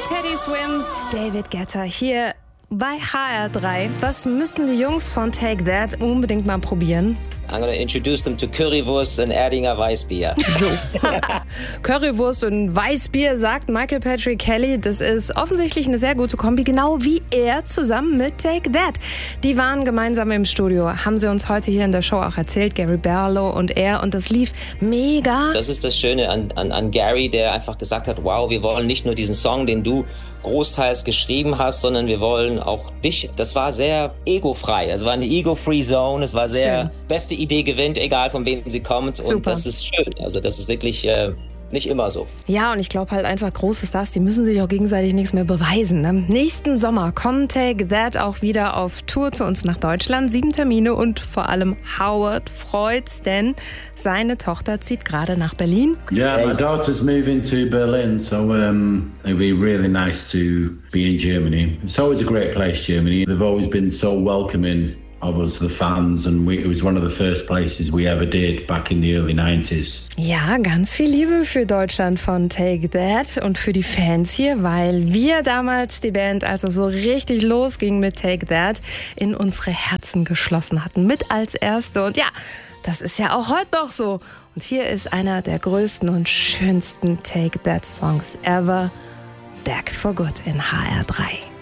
Teddy Swims, David Guetta hier bei HR3. Was müssen die Jungs von Take That unbedingt mal probieren? I'm going to introduce them to Currywurst and Erdinger Weißbier. So. Currywurst und Weißbier, sagt Michael Patrick Kelly. Das ist offensichtlich eine sehr gute Kombi, genau wie er zusammen mit Take That. Die waren gemeinsam im Studio, haben sie uns heute hier in der Show auch erzählt, Gary Barlow und er. Und das lief mega. Das ist das Schöne an Gary, der einfach gesagt hat, wow, wir wollen nicht nur diesen Song, den du großteils geschrieben hast, sondern wir wollen auch dich. Das war sehr egofrei. Es war eine ego-free Zone. Es war sehr schön. Beste Idee gewinnt, egal von wem sie kommt. Super. Und das ist schön. Also das ist wirklich nicht immer so. Ja, und ich glaube halt einfach, große Stars, die müssen sich auch gegenseitig nichts mehr beweisen. Ne? Nächsten Sommer kommt Take That auch wieder auf Tour zu uns nach Deutschland. 7 Termine und vor allem Howard freut's, denn seine Tochter zieht gerade nach Berlin. Yeah, my daughter's moving to Berlin, so it'll be really nice to be in Germany. It's always a great place, Germany. They've always been so welcoming of us, the fans, and it was one of the first places we ever did back in the early 90s. Ja, ganz viel Liebe für Deutschland von Take That und für die Fans hier, weil wir damals die Band, als es so richtig losging mit Take That, in unsere Herzen geschlossen hatten. Mit als Erste. Und ja, das ist ja auch heute noch so. Und hier ist einer der größten und schönsten Take That Songs ever. Back for Good in HR3.